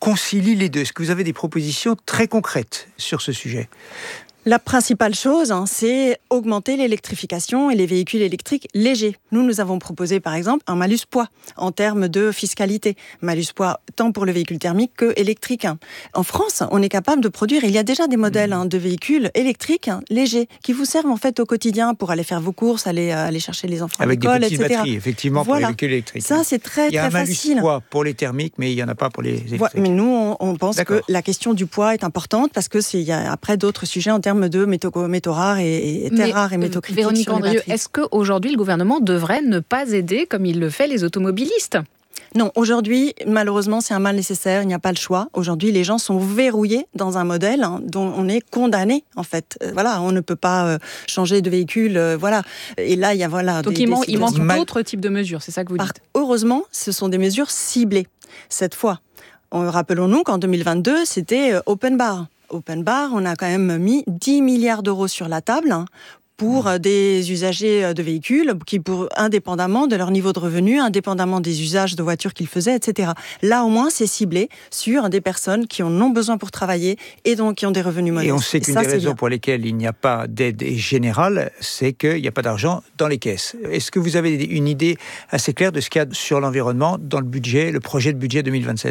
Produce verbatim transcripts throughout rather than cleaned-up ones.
concilie les deux? Est-ce que vous avez des propositions très concrètes sur ce sujet? La principale chose, hein, c'est augmenter l'électrification et les véhicules électriques légers. Nous, nous avons proposé, par exemple, un malus poids en termes de fiscalité. Malus poids tant pour le véhicule thermique que électrique. Hein. En France, on est capable de produire, il y a déjà des modèles hein, de véhicules électriques hein, légers qui vous servent en fait au quotidien pour aller faire vos courses, aller, euh, aller chercher les enfants avec à l'école, des petites et cetera. batteries, effectivement, voilà. pour les véhicules électriques. Ça, c'est très, il y a très un facile. malus poids pour les thermiques, mais il n'y en a pas pour les électriques. Voilà. Mais nous, on, on pense D'accord. que la question du poids est importante parce que c'est, il y a après d'autres sujets en termes de métaux, métaux rares et, et terres rares et métaux critiques. Véronique Andrieux, est-ce qu'aujourd'hui le gouvernement devrait ne pas aider comme il le fait les automobilistes ? Non, aujourd'hui, malheureusement, c'est un mal nécessaire, il n'y a pas le choix. Aujourd'hui, les gens sont verrouillés dans un modèle hein, dont on est condamné, en fait. Euh, voilà, on ne peut pas euh, changer de véhicule, euh, voilà. Et là, il y a, voilà... Donc, des, il, man- des il manque mal... d'autres types de mesures, c'est ça que vous Par... dites ? Heureusement, ce sont des mesures ciblées, cette fois. Rappelons-nous qu'en deux mille vingt-deux, c'était euh, open bar. Open bar, on a quand même mis dix milliards d'euros sur la table hein, pour mmh. des usagers de véhicules qui, pour, indépendamment de leur niveau de revenu, indépendamment des usages de voitures qu'ils faisaient, et cetera. Là, au moins, c'est ciblé sur des personnes qui en ont besoin pour travailler et donc qui ont des revenus modestes. Et on sait qu'une ça, des raisons bien. pour lesquelles il n'y a pas d'aide générale, c'est qu'il n'y a pas d'argent dans les caisses. Est-ce que vous avez une idée assez claire de ce qu'il y a sur l'environnement dans le budget, le projet de budget deux mille vingt-sept ?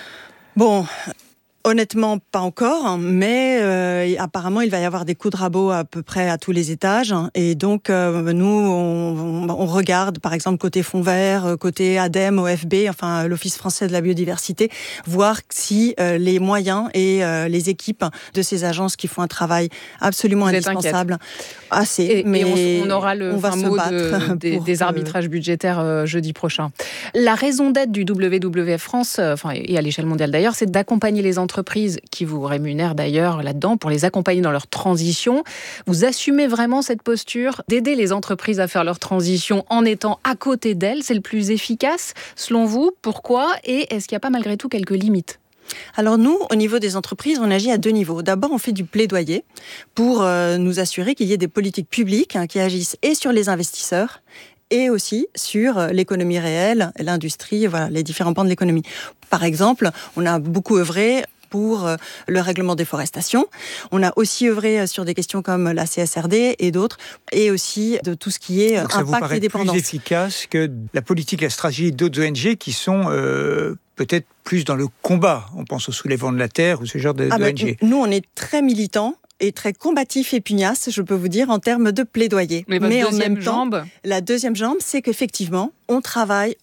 Bon... Honnêtement, pas encore, mais euh, apparemment, il va y avoir des coups de rabot à peu près à tous les étages. Et donc, euh, nous, on, on regarde, par exemple, côté Fonds Vert, côté ADEME, O F B, enfin, l'Office français de la biodiversité, voir si euh, les moyens et euh, les équipes de ces agences qui font un travail absolument Vous indispensable. Assez, et, mais et on, on aura le on va fin se mot battre de, des, des arbitrages budgétaires euh, jeudi prochain. La raison d'être du W W F France, euh, enfin, et à l'échelle mondiale d'ailleurs, c'est d'accompagner les entreprises entreprises qui vous rémunèrent d'ailleurs là-dedans pour les accompagner dans leur transition. Vous assumez vraiment cette posture d'aider les entreprises à faire leur transition en étant à côté d'elles. C'est le plus efficace, selon vous. Pourquoi ? Et est-ce qu'il n'y a pas malgré tout quelques limites ? Alors nous, au niveau des entreprises, on agit à deux niveaux. D'abord, on fait du plaidoyer pour euh, nous assurer qu'il y ait des politiques publiques hein, qui agissent et sur les investisseurs et aussi sur l'économie réelle, l'industrie, voilà, les différents pans de l'économie. Par exemple, on a beaucoup œuvré pour le règlement des déforestation. On a aussi œuvré sur des questions comme la C S R D et d'autres, et aussi de tout ce qui est Donc ça impact vous paraît et dépendance. Plus efficace que la politique, la stratégie d'autres O N G qui sont euh, peut-être plus dans le combat. On pense au soulèvement de la terre ou ce genre de, ah d'O N ben, G. Nous, on est très militants et très combatif et pugnace, je peux vous dire, en termes de plaidoyer. Mais, Mais en même jambe... temps, la deuxième jambe, c'est qu'effectivement, on travaille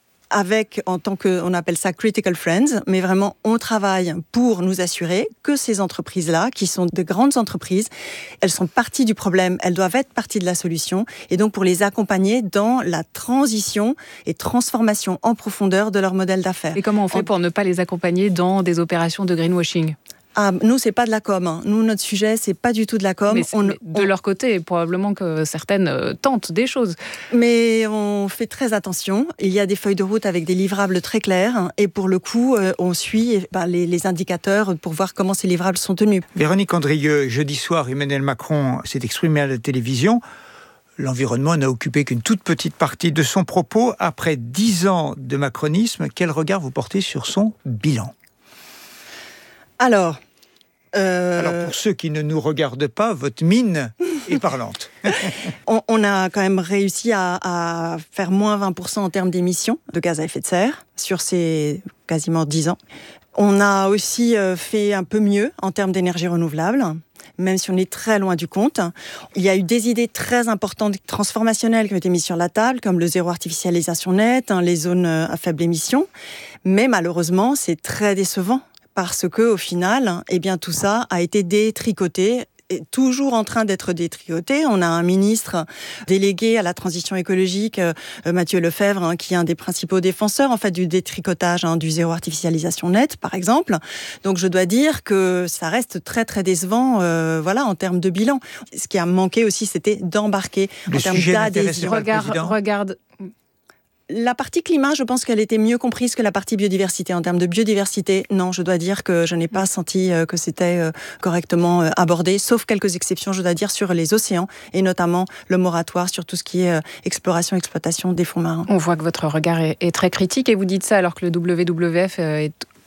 avec, en tant que, on appelle ça critical friends, mais vraiment, on travaille pour nous assurer que ces entreprises-là, qui sont de grandes entreprises, elles sont partie du problème, elles doivent être partie de la solution, et donc pour les accompagner dans la transition et transformation en profondeur de leur modèle d'affaires. Et comment on fait pour ne pas les accompagner dans des opérations de greenwashing ? Ah, nous, c'est pas de la com. Hein. Nous, notre sujet, c'est pas du tout de la com. Mais, on, mais de on... leur côté, probablement que certaines euh, tentent des choses. Mais on fait très attention. Il y a des feuilles de route avec des livrables très clairs. Hein, et pour le coup, euh, on suit ben, les, les indicateurs pour voir comment ces livrables sont tenus. Véronique Andrieux, jeudi soir, Emmanuel Macron s'est exprimé à la télévision. L'environnement n'a occupé qu'une toute petite partie de son propos. Après dix ans de macronisme, quel regard vous portez sur son bilan ? Alors, euh... Alors, pour ceux qui ne nous regardent pas, votre mine est parlante. on, on a quand même réussi à, à faire moins vingt pour cent en termes d'émissions de gaz à effet de serre sur ces quasiment dix ans. On a aussi fait un peu mieux en termes d'énergie renouvelable, même si on est très loin du compte. Il y a eu des idées très importantes, transformationnelles, qui ont été mises sur la table, comme le zéro artificialisation nette, hein, les zones à faible émission. Mais malheureusement, c'est très décevant. Parce que, au final, eh bien, tout ça a été détricoté, et toujours en train d'être détricoté. On a un ministre délégué à la transition écologique, euh, Mathieu Lefèvre, hein, qui est un des principaux défenseurs en fait du détricotage, hein, du zéro artificialisation nette, par exemple. Donc, je dois dire que ça reste très très décevant, euh, voilà, en termes de bilan. Ce qui a manqué aussi, c'était d'embarquer le en termes d'adhésion. Regarde, regarde. La partie climat, je pense qu'elle était mieux comprise que la partie biodiversité. En termes de biodiversité, non, je dois dire que je n'ai pas senti que c'était correctement abordé, sauf quelques exceptions, je dois dire, sur les océans, et notamment le moratoire sur tout ce qui est exploration, exploitation des fonds marins. On voit que votre regard est, est très critique, et vous dites ça alors que le W W F est